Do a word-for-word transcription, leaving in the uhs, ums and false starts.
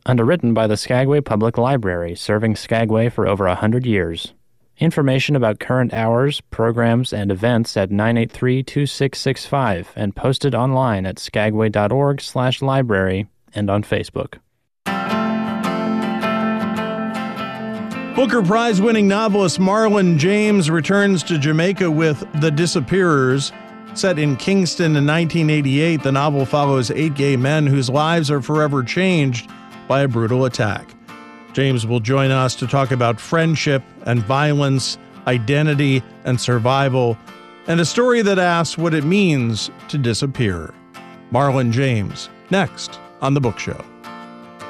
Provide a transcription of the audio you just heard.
Underwritten by the Skagway Public Library, serving Skagway for over one hundred years. Information about current hours, programs, and events at nine eight three, two six six five and posted online at skagway.org slash library and on Facebook. Booker Prize-winning novelist Marlon James returns to Jamaica with The Disappearers. Set in Kingston in nineteen eighty-eight, the novel follows eight gay men whose lives are forever changed by a brutal attack. James will join us to talk about friendship and violence, identity and survival, and a story that asks what it means to disappear. Marlon James, next on The Book Show.